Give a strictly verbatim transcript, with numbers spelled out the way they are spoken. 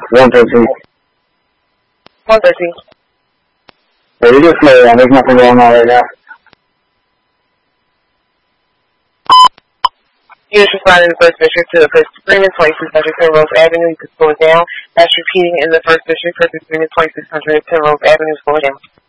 one thirteen. one thirteen. Yeah, you just slow down. There's nothing going on right now. Units responding in the first district to the first agreement, twenty-six hundred Penrose Avenue. You can slow it down. That's repeating in the first district, first agreement, twenty-six hundred Penrose Avenue. Slow it down.